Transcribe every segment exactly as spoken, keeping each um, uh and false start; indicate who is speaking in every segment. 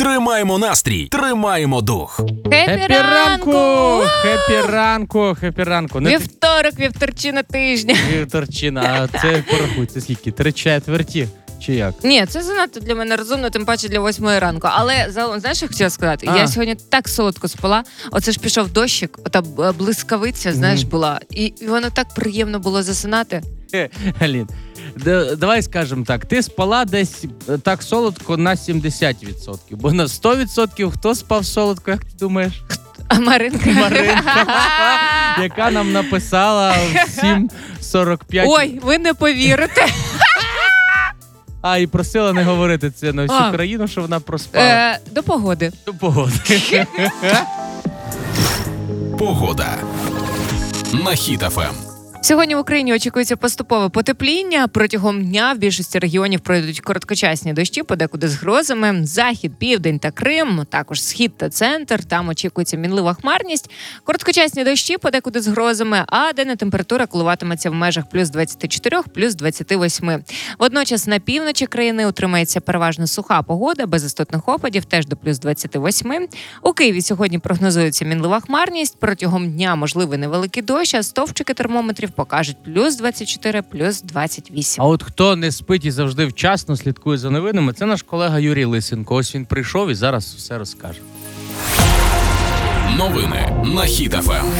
Speaker 1: Тримаємо настрій, тримаємо дух.
Speaker 2: Хеппі ранку! Хеппі ранку, хеппі ранку.
Speaker 3: Не вівторок, вівторчина тижня.
Speaker 2: Вівторчина, а це порахуй, це скільки? Три четверті? Чи як?
Speaker 3: Ні, це занадто для мене розумно, тим паче для восьмої ранку. Але, знаєш, що хотіла сказати?
Speaker 2: А.
Speaker 3: Я сьогодні так солодко спала. Оце ж пішов дощик, ота блискавиця, знаєш,
Speaker 2: Мгм.
Speaker 3: була. І воно так приємно було засинати.
Speaker 2: Алін, д- давай скажемо так, ти спала десь так солодко на сімдесят відсотків, бо на сто відсотків хто спав солодко, як ти думаєш?
Speaker 3: А Маринка?
Speaker 2: Маринка, яка нам написала в сім сорок п'ять.
Speaker 3: Ой, ви не повірите.
Speaker 2: А, і просила не говорити це на всю
Speaker 3: А.
Speaker 2: країну, що вона проспала.
Speaker 3: Е, до погоди.
Speaker 2: До погоди.
Speaker 1: Погода на Хіт еф ем.
Speaker 3: Сьогодні в Україні очікується поступове потепління. Протягом дня в більшості регіонів пройдуть короткочасні дощі, подекуди з грозами. Захід, південь та Крим, також схід та центр. Там очікується мінлива хмарність. Короткочасні дощі, подекуди з грозами, а денна температура коливатиметься в межах плюс двадцять чотири, плюс двадцять вісім. Водночас на півночі країни утримається переважно суха погода, без істотних опадів, теж до плюс двадцять вісім. У Києві сьогодні прогнозується мінлива хмарність. Протягом дня можливий невеликий дощ, а стовпчики термометрів покажуть плюс двадцять чотири, плюс двадцять вісім.
Speaker 2: А от хто не спить і завжди вчасно слідкує за новинами, це наш колега Юрій Лисенко. Ось він прийшов і зараз все розкаже.
Speaker 1: Новини на Хіт еф ем.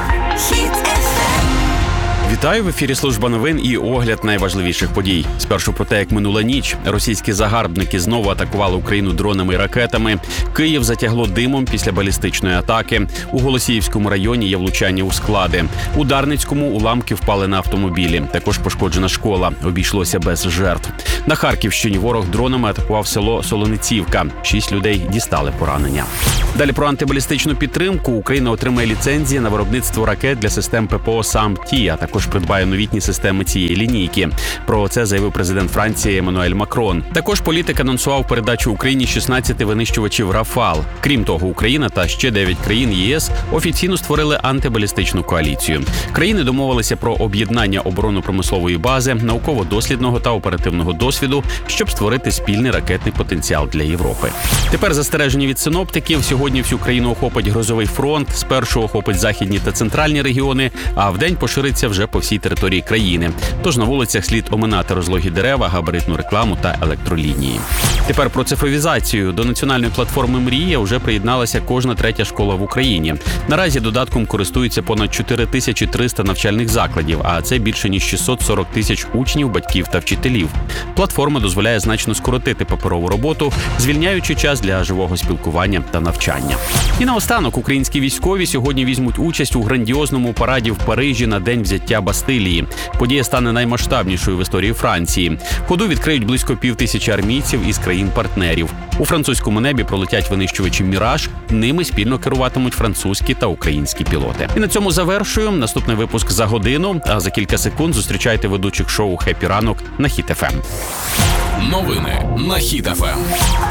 Speaker 4: Вітаю, в ефірі Служба новин і огляд найважливіших подій. Спершу про те, як минула ніч. Російські загарбники знову атакували Україну дронами і ракетами. Київ затягло димом після балістичної атаки. У Голосіївському районі є влучання у склади. У Дарницькому уламки впали на автомобілі. Також пошкоджена школа. Обійшлося без жертв. На Харківщині ворог дронами атакував село Солоницівка. Шість людей дістали поранення. Далі про антибалістичну підтримку. Україна отримає ліцензії на виробництво ракет для систем ППО «Сам-Ті», а також придбає новітні системи цієї лінійки. Про це заявив президент Франції Еммануель Макрон. Також політик анонсував передачу Україні шістнадцяти винищувачів «Рафал». Крім того, Україна та ще дев'ять країн ЄС офіційно створили антибалістичну коаліцію. Країни домовилися про об'єднання оборонно-промислової бази, науково-дослідного та оперативного досвіду, щоб створити спільний ракетний потенціал для Європи. Тепер застереження від синоптиків. Сьогодні всю країну охопить грозовий фронт. Спершу охопить західні та центральні регіони, а вдень пошириться вже по всій території країни. Тож на вулицях слід оминати розлогі дерева, габаритну рекламу та електролінії. Тепер про цифровізацію. До національної платформи «Мрія» вже приєдналася кожна третя школа в Україні. Наразі додатком користуються понад чотири тисячі триста навчальних закладів, а це більше ніж шістсот сорок тисяч учнів, батьків та вчителів. Платформа дозволяє значно скоротити паперову роботу, звільняючи час для живого спілкування та навчання. І наостанок, українські військові сьогодні візьмуть участь у грандіозному параді в Парижі на день взяття Бастилії. Подія стане наймасштабнішою в історії Франції. Ходу відкриють близько півтисячі армійців із країн-партнерів. У французькому небі пролетять винищувачі «Міраж», ними спільно керуватимуть французькі та українські пілоти. І на цьому завершую. Наступний випуск за годину, а за кілька секунд зустрічайте ведучих шоу «Хеппі ранок» на Хіт еф ем.
Speaker 1: Новини на Хіт еф ем.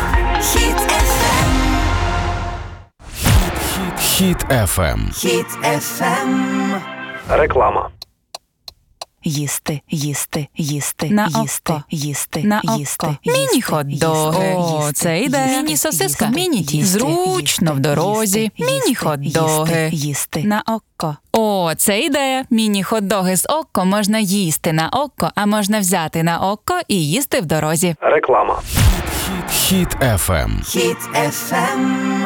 Speaker 1: Хіт еф ем.
Speaker 5: Хіт еф ем.
Speaker 6: Реклама.
Speaker 5: Їсти, їсти, їсти,
Speaker 7: На
Speaker 5: їсти,
Speaker 7: око.
Speaker 5: їсти,
Speaker 7: На
Speaker 5: їсти,
Speaker 7: око.
Speaker 5: їсти,
Speaker 7: Міні-хот-доги.
Speaker 5: їсти,
Speaker 7: О, це йде.
Speaker 5: їсти,
Speaker 7: Міні-сосиска.
Speaker 5: їсти,
Speaker 7: Міні-тісто.
Speaker 5: їсти,
Speaker 7: Зручно в дорозі.
Speaker 5: їсти,
Speaker 7: Міні-хот-доги.
Speaker 5: їсти, їсти.
Speaker 7: На око. О, це ідея. Міні-хот-доги з око можна їсти на око, а можна взяти на око і їсти в дорозі.
Speaker 6: Реклама.
Speaker 1: Хіт еф ем.
Speaker 5: Хіт еф ем.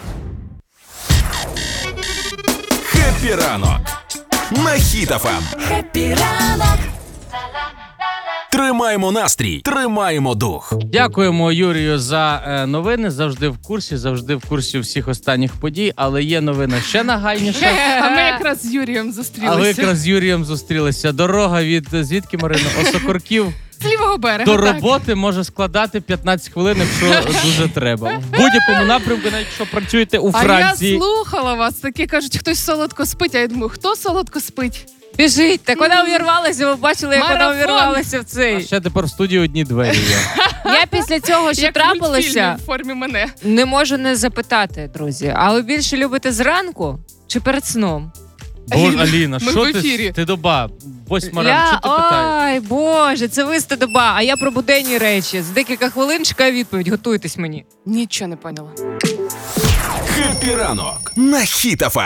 Speaker 1: Хеппі ранок на Хіт еф ем.
Speaker 5: Хеппі ранок.
Speaker 1: Тримаємо настрій, тримаємо дух.
Speaker 2: Дякуємо Юрію за е, новини. Завжди в курсі, завжди в курсі всіх останніх подій. Але є новина ще нагальніша.
Speaker 8: А ми якраз з Юрієм
Speaker 2: А
Speaker 8: зустрілися.
Speaker 2: ви якраз з Юрієм зустрілися. Дорога від, звідки, Марина? Осокорків
Speaker 8: З лівого берега.
Speaker 2: до
Speaker 8: так.
Speaker 2: роботи може складати п'ятнадцять хвилин, якщо дуже треба. В будь-якому напрямку, навіть якщо працюєте у
Speaker 8: А
Speaker 2: Франції.
Speaker 8: я слухала вас, такі кажуть, хтось солодко спить, а я думаю, хто солодко спить?
Speaker 3: Біжить, так вона увірвалася, ви бачили, як вона
Speaker 8: Марафон.
Speaker 3: увірвалася в
Speaker 2: А
Speaker 3: цей.
Speaker 2: ще тепер в студії одні двері є.
Speaker 3: Я після цього, що
Speaker 8: Як в
Speaker 3: трапилося,
Speaker 8: мультфільмі в формі мене.
Speaker 3: не можу не запитати, друзі. А ви більше любите зранку чи перед сном?
Speaker 2: Боже, Аліна,
Speaker 8: Ми
Speaker 2: що
Speaker 8: в
Speaker 2: ти?
Speaker 8: ефірі.
Speaker 2: Ти доба. Восьма ранку,
Speaker 3: Я...
Speaker 2: що ти питаєш?
Speaker 3: Ой, Боже, це ви стидоба, а я про буденні речі. За декілька хвилин чекаю відповідь, готуйтесь мені.
Speaker 8: Нічого не поняла.
Speaker 1: Хеппі ранок на Хіт еф ем.